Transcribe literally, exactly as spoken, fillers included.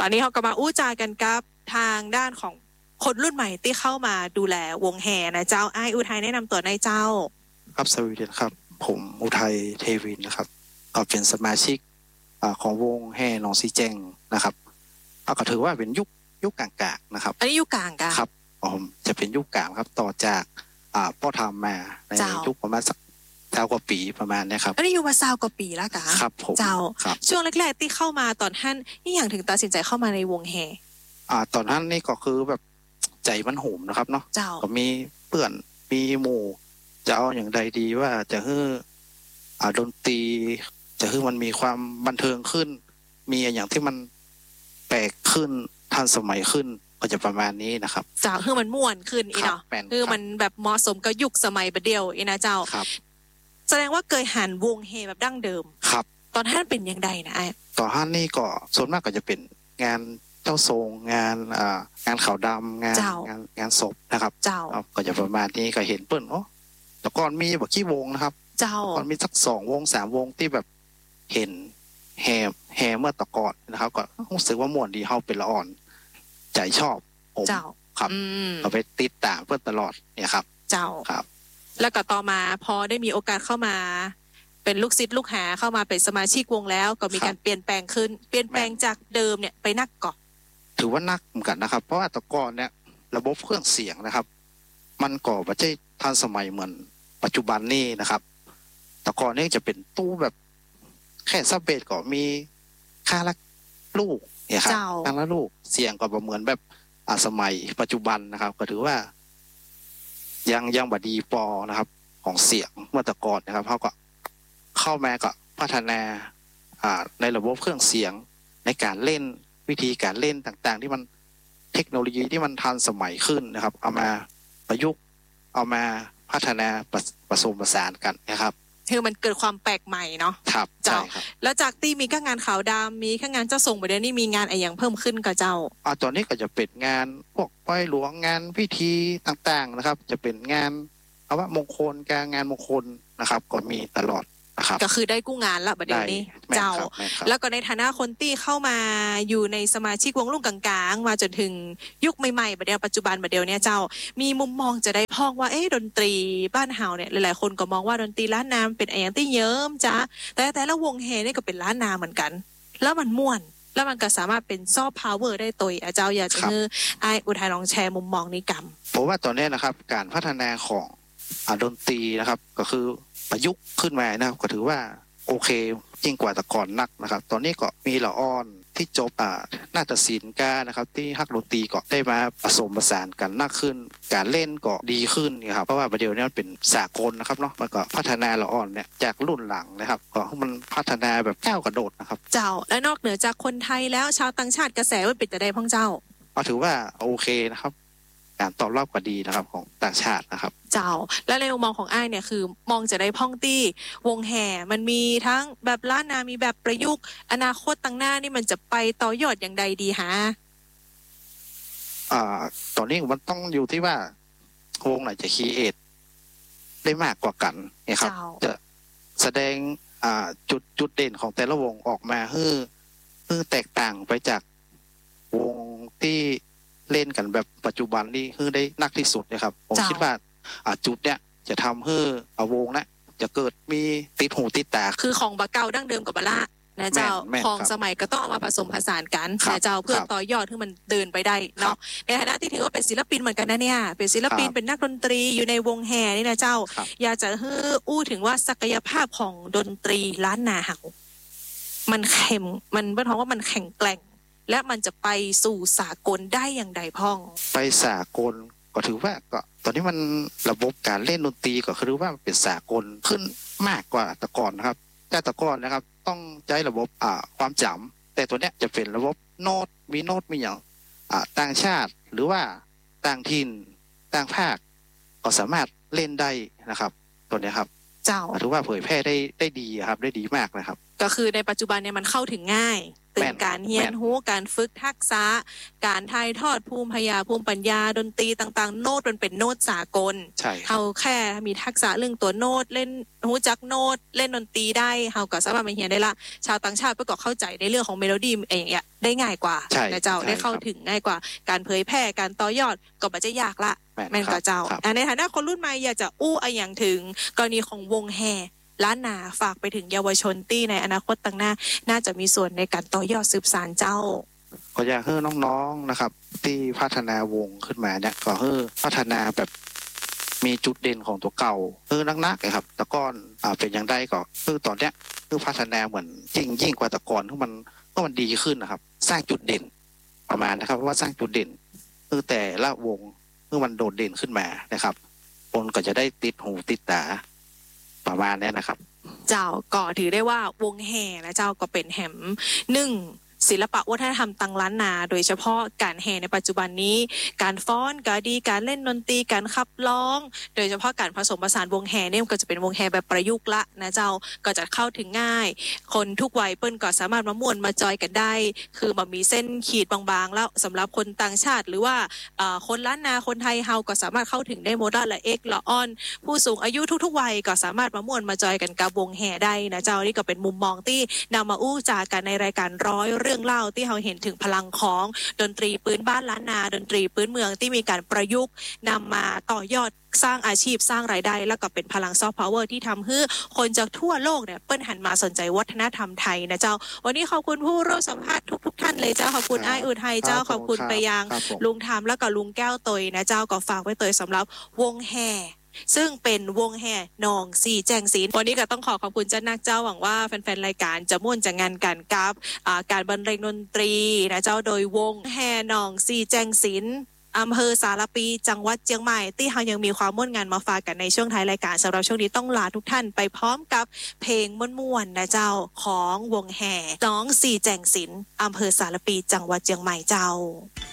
อนนี้เขาก็มาอู้จากันกับทางด้านของคนรุ่นใหม่ที่เข้ามาดูแลวงแห่นะเจ้าไออุทัยแนะนำตัวในเจ้าครับสวัสดีครับผมอุทัยเทวินนะครับก็เป็นสมาชิกของวงแห่หนองซีแจงนะครับก็ถือว่าเป็นยุคยุคกลางๆนะครับอันนี้ยุคกลางกันครับผมจะเป็นยุคกลางครับต่อจากพ่อทำมาในยุคประมาณสักเท่ากว่าปีประมาณนี้ครับอันนี้อยู่มาซาวกว่าปีแล้วกันครับผมเจ้าช่วงแรกๆที่เข้ามาตอนท่านนี่อย่างถึงตัดสินใจเข้ามาในวงแห่อ่าตอนนั้นนี่ก็คือแบบใจมันโหมนะครับเนาะก็มีเพื่อนมีหมู่จะเอาอย่างใดดีว่าจะให้อ่าดนตรีจะให้มันมีความบันเทิงขึ้นมีอย่างที่มันแปลกขึ้นทันสมัยขึ้นก็จะประมาณนี้นะครับเจ้าคือมันม่วนขึ้นอีเนาะคือมันแบบเหมาะสมกับยุคสมัยประเดียวอีนะเจ้าแสดงว่าเคยหันวงเฮแบบดั้งเดิมครับตอนท่านเป็นยังไงนะไอ้ตอนท่านนี่ก็ส่วนมากก็จะเป็นงานเจ้าทรงงานอ่างานขาวดำงานงานงานศพนะครับเจ้าก็จะประมาณนี้ก็เห็นเปิ้ลโอ้แต่ก่อนมีแบบขี้วงนะครับเจ้าก่อนมีสักสองวงสามวงที่แบบเห็นแห่แห่เมื่อตะก่อนนะครับก็รู้สึกว่าม่วนดีเฮาเป็นละอ่อนใจชอบผมครับเอาไปติดตามเพื่อตลอดเนี่ยครับเจ้าครับแล้วก็ต่อมาพอได้มีโอกาสเข้ามาเป็นลูกศิษย์ลูกหาเข้ามาเป็นสมาชิกวงแล้วก็มีการเปลี่ยนแปลงขึ้นเปลี่ยนแปลงจากเดิมเนี่ยไปนักก่อนถือว่านักเหมือนกันนะครับเพราะว่าตะก่อนเนี่ยระบบเครื่องเสียงนะครับมันก็ไม่ใช่ทันสมัยเหมือนปัจจุบันนี้นะครับตะก่อนนี่จะเป็นตู้แบบแค่ซับเบสก็มีค่าละลูกเนี่ยครับค่าละลูกเสียงก็เหมือนแบบอ่าสมัยปัจจุบันนะครับก็ถือว่ายังยังบดีปอนะครับของเสียงเมื่อตะก่อนนะครับเขาก็เข้ามาก็พัฒนาอ่าในระบบเครื่องเสียงในการเล่นวิธีการเล่นต่างๆที่มันเทคโนโลยีที่มันทันสมัยขึ้นนะครับเอามาประยุกต์เอามาพัฒนาผสมผสานกันนะครับคือมันเกิดความแปลกใหม่เนาะครับเจ้าแล้วจากที่มีแค่งานขาวดำมีแค่งานเจ้าทรงประเดี๋ยวนี้มีงานอะไรอย่างเพิ่มขึ้นกับเจ้าอ่าตอนนี้ก็จะเป็นงานพวกไหว้หลวงงานพิธีต่างๆนะครับจะเป็นงานเอาว่ามงคลการงานมงคลนะครับก็มีตลอดนะครับก็คือได้กู้งานละประเดี๋ยวนี้เจ้าแล้วก็ในฐานะคนที่เข้ามาอยู่ในสมาชิกวงลุ่งกลางๆมาจนถึงยุคใหม่ๆประเดี๋ยวปัจจุบันประเดี๋ยวนี้เจ้ามีมุมมองจะได้พ้องว่าเอ๊ะดนตรีบ้านเฮาเนี่ยหลายๆคนก็มองว่าดนตรีล้านนาเป็นอย่างที่เยิ้มจ้าแต่แต่ละวงเฮนี่ก็เป็นล้านนาเหมือนกันแล้วมันม่วนแล้วมันก็สามารถเป็นซอฟต์พาวเวอร์ได้ตัวอาจารย์อยากจะให้ไอ้อุทัยลองแชร์มุมมองนี้กันผมว่าตอนนี้นะครับการพัฒนาของดนตรีนะครับก็คือประยุกต์ขึ้นมานะครับก็ถือว่าโอเคยิ่งกว่าแต่ก่อนนักนะครับตอนนี้ก็มีละอ่อนที่จบอ่านาฏศิลป์ก้านะครับที่ฮักดนตรีก็ได้มาผสมผสานกันนักขึ้นการเล่นก็ดีขึ้นนะครับเพราะว่าประเดี๋ยวนี้มันเป็นสากลนะครับเนาะมันก็พัฒนาละอ่อนเนี่ยจากรุ่นหลังนะครับก็มันพัฒนาแบบก้าวกระโดดนะครับเจ้าและนอกเหนือจากคนไทยแล้วชาวต่างชาติกระแสว่าเป็นจะได้พ่องเจ้าก็ถือว่าโอเคนะครับการตอบรับก็ดีนะครับของต่างชาตินะครับเจ้าและในมุมมองของอ้ายเนี่ยคือมองจะได้พ่องตี้วงแห่มันมีทั้งแบบล้านนามีแบบประยุกต์อนาคตตั้งหน้านี่มันจะไปต่อยอดอย่างใดดีฮะอ่าตอนนี้มันต้องอยู่ที่ว่าวงไหนจะคีเอทได้มากกว่ากันนะครับจะแสดงอ่าจุดจุดเด่นของแต่ละวงออกมาให้ให้แตกต่างไปจากวงที่เล่นกันแบบปัจจุบันนี่คือได้นักที่สุดนะครับผมคิดว่าจุดเนี้ยจะทำให้วงนะจะเกิดมีติดหูติดตาคือของบะเก่าดั้งเดิมกับบะละนะเจ้าของสมัยก็ต้องเอามาผสมผสานกันนะเจ้าเพื่อต่อยอดให้มันเดินไปได้เนาะในฐานะที่ถือว่าเป็นศิลปินเหมือนกันนะเนี่ยเป็นศิลปินเป็นนักดนตรีอยู่ในวงแห่นี่นะเจ้าอยากจะให้อู้ถึงว่าศักยภาพของดนตรีล้านนาเฮามันเข้มมันเป็นเพราะว่ามันแข็งแกร่งและมันจะไปสู่สากลได้อย่างใดพ่องไปสากลก็ถือว่าก็ตอนนี้มันระบบการเล่นดนตรีก็คือว่าเป็นสากลขึ้นมากกว่าแต่ก่อนนะครับแต่แต่ก่อนนะครับต้องใช้ระบบอ่าความจำแต่ตัวเนี้ยจะเป็นระบบโน้ตมีโน้ตมีอย่างอ่าต่างชาติหรือว่าต่างถิ่นต่างภาคก็สามารถเล่นได้นะครับตัวเนี้ยครับเจ้าถือว่าเผยแพร่ได้ได้ดีครับได้ดีมากนะครับก็คือในปัจจุบันเนี่ยมันเข้าถึงง่ายตึงการเรียนรู้การฝึกทักษะการถ่ายทอดภูมิปัญญาภูมิปัญญาดนตรีต่างๆโน้ตมันเป็นโน้ตสากลเฮาแค่มีทักษะเรื่องตัวโน้ตเล่นรู้จักโน้ตเล่นดนตรีได้เฮาก็สามารถมาเรียนได้ละชาวต่างชาติเพื่อก็เข้าใจในเรื่องของเมโลดี้อย่างเงี้ยได้ง่ายกว่านะเจ้าได้เข้าถึงง่ายกว่าการเผยแพร่การต่อยอดก็บ่จะยากละแม่นก็เจ้าในฐานะคนรุ่นใหม่อยากจะอู้อะไรอย่างถึงกรณีของวงแห่ล้านนาฝากไปถึงเยาวชนที่ในอนาคตต่างหน้าน่าจะมีส่วนในการต่อยอดสืบสานเจ้าก็อยากให้น้องๆนะครับที่พัฒนาวงขึ้นมาเนี่ยก็ให้พัฒนาแบบมีจุดเด่นของตัวเก่าเออนักๆเลยครับตะก้อนอ่าเป็นอย่างใดก็คือตอนเนี้ยคือพัฒนาเหมือนยิ่งยิ่งกว่าตะก้อนที่มันก็มันดีขึ้นนะครับสร้างจุดเด่นประมาณนะครับว่าสร้างจุดเด่นคือแต่ละวงคือมันโดดเด่นขึ้นมานะครับคนก็จะได้ติดหูติดตาประมาณนี้นะครับเจ้าก็ถือได้ว่าวงแห่นะเจ้าก็เป็นแหมหนึ่งศิลปะวัฒนธรรมตังล้านนาโดยเฉพาะการแห่ในปัจจุบันนี้การฟ้อนการดีการเล่นดนตรีการขับร้องโดยเฉพาะการผสมผสานวงแห่เนี่ยก็จะเป็นวงแห่แบบประยุกต์ละนะเจ้าก็จะเข้าถึงง่ายคนทุกวัยเปิ้นก็สามารถมาม่วนมาจอยกันได้คือมันมีเส้นขีดบางๆแล้วสำหรับคนต่างชาติหรือว่าคนล้านนาคนไทยเฮาก็สามารถเข้าถึงได้หมดละเอกละอ่อนผู้สูงอายุทุกๆวัยก็สามารถมาม่วนมาจอยกันกับวงแห่ได้นะเจ้านี่ก็เป็นมุมมองที่นำมาอู้จากันในรายการร้อยเรื่องเล่าที่เราเห็นถึงพลังของดนตรีพื้นบ้านล้านนาดนตรีพื้นเมืองที่มีการประยุกต์นำมาต่อยอดสร้างอาชีพสร้างรายได้แล้วก็เป็นพลังซอฟต์พาวเวอร์ที่ทำให้คนจากทั่วโลกเนี่ยเปิ้นหันมาสนใจวัฒนธรรมไทยนะเจ้าวันนี้ขอบคุณผู้ร่วมสัมภาษณ์ทุกๆท่านเลยเจ้าขอบคุณอ้ายอุทัยเจ้าขอบคุณไปยังลุงธรรมแล้วก็ลุงแก้วตยนะเจ้าก็ฝากไว้เตยสำหรับวงแห่ซึ่งเป็นวงแห่นองสี่แจงศิลป์วันนี้ก็ต้องขอขอบคุณเจ้านักเจ้าหวังว่าแฟนๆรายการจะม่วนจะงานกันกับการบรรเลงดนตรีนะเจ้าโดยวงแห่นองสี่แจงศิลป์อำเภอสารปีจังหวัดเชียงใหม่ที่เขายังมีความม่วนงานมาฝากกันในช่วงท้ายรายการสำหรับช่วงนี้ต้องลาทุกท่านไปพร้อมกับเพลงม่วนๆนะเจ้าของวงแห่น้องสี่แจงศิลป์อำเภอสารปีจังหวัดเชียงใหม่เจ้า